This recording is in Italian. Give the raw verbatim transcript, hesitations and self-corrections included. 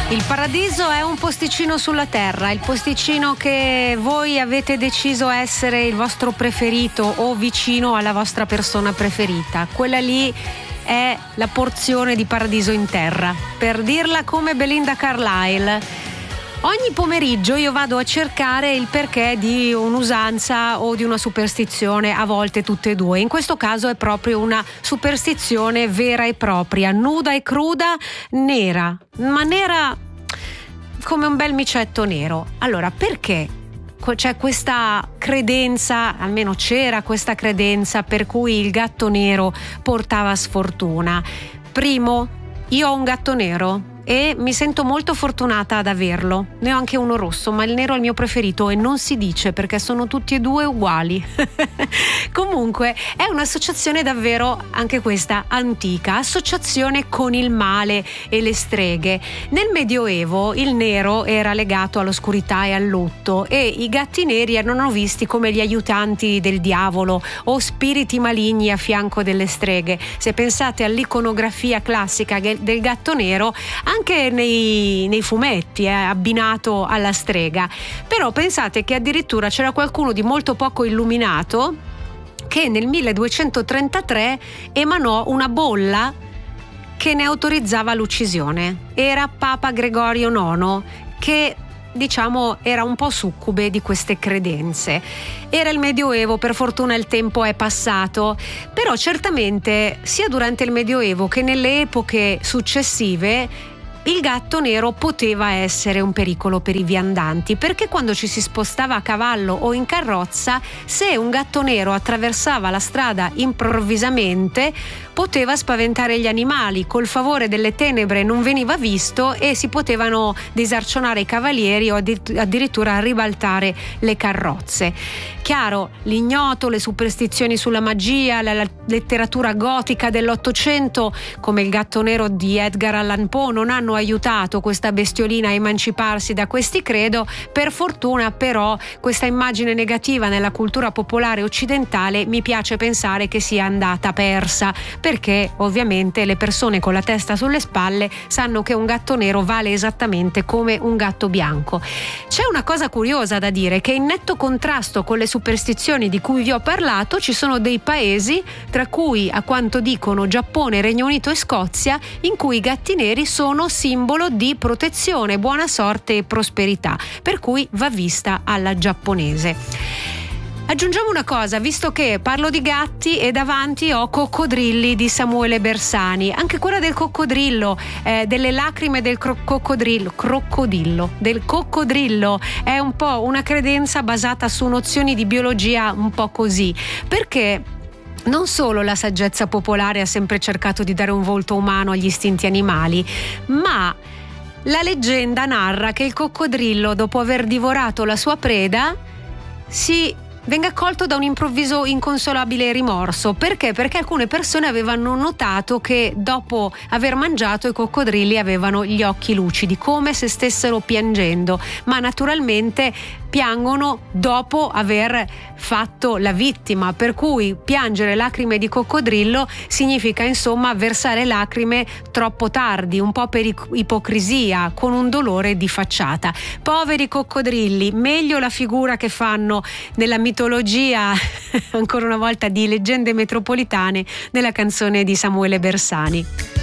Il paradiso è un posticino sulla terra, il posticino che voi avete deciso essere il vostro preferito o vicino alla vostra persona preferita. Quella lì è la porzione di paradiso in terra, per dirla come Belinda Carlisle. Ogni pomeriggio io vado a cercare il perché di un'usanza o di una superstizione, a volte tutte e due. In questo caso è proprio una superstizione vera e propria, nuda e cruda, nera, ma nera come un bel micetto nero. Allora, perché c'è questa credenza, almeno c'era questa credenza, per cui il gatto nero portava sfortuna? Primo, io ho un gatto nero e mi sento molto fortunata ad averlo. Ne ho anche uno rosso, ma il nero è il mio preferito e non si dice perché sono tutti e due uguali. Comunque è un'associazione davvero, anche questa, antica, associazione con il male e le streghe. Nel Medioevo il nero era legato all'oscurità e al lutto e i gatti neri erano visti come gli aiutanti del diavolo o spiriti maligni a fianco delle streghe. Se pensate all'iconografia classica del gatto nero, anche nei, nei fumetti, eh, abbinato alla strega. Però pensate che addirittura c'era qualcuno di molto poco illuminato che nel milleduecentotrentatré emanò una bolla che ne autorizzava l'uccisione. Era Papa Gregorio nono, che diciamo era un po' succube di queste credenze. Era il Medioevo, per fortuna il tempo è passato, però certamente sia durante il Medioevo che nelle epoche successive il gatto nero poteva essere un pericolo per i viandanti, perché quando ci si spostava a cavallo o in carrozza, se un gatto nero attraversava la strada improvvisamente poteva spaventare gli animali. Col favore delle tenebre non veniva visto e si potevano disarcionare i cavalieri o addirittura ribaltare le carrozze. Chiaro, l'ignoto, le superstizioni sulla magia, la letteratura gotica dell'Ottocento, come il gatto nero di Edgar Allan Poe, non hanno aiutato questa bestiolina a emanciparsi da questi credo. Per fortuna però questa immagine negativa nella cultura popolare occidentale mi piace pensare che sia andata persa, perché ovviamente le persone con la testa sulle spalle sanno che un gatto nero vale esattamente come un gatto bianco. C'è una cosa curiosa da dire, che in netto contrasto con le superstizioni di cui vi ho parlato ci sono dei paesi, tra cui, a quanto dicono, Giappone, Regno Unito e Scozia, in cui i gatti neri sono simbolo di protezione, buona sorte e prosperità, per cui va vista alla giapponese. Aggiungiamo una cosa, visto che parlo di gatti e davanti ho Coccodrilli di Samuele Bersani, anche quella del coccodrillo, eh, delle lacrime del cro- coccodrillo, crocodillo, del coccodrillo, è un po' una credenza basata su nozioni di biologia un po' così, perché non solo la saggezza popolare ha sempre cercato di dare un volto umano agli istinti animali, ma la leggenda narra che il coccodrillo, dopo aver divorato la sua preda, si venga colto da un improvviso inconsolabile rimorso. Perché? Perché alcune persone avevano notato che dopo aver mangiato i coccodrilli avevano gli occhi lucidi, come se stessero piangendo, ma naturalmente piangono dopo aver fatto la vittima, per cui piangere lacrime di coccodrillo significa insomma versare lacrime troppo tardi, un po' per ipocrisia, con un dolore di facciata. Poveri coccodrilli, meglio la figura che fanno nella mitologia ancora una volta di Leggende metropolitane, nella canzone di Samuele Bersani.